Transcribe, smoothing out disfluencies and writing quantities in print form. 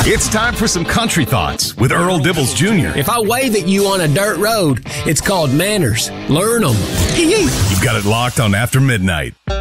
It's time for some country thoughts with Earl Dibbles Jr. If I wave at you on a dirt road, it's called manners. Learn them. You've got it locked on After Midnight.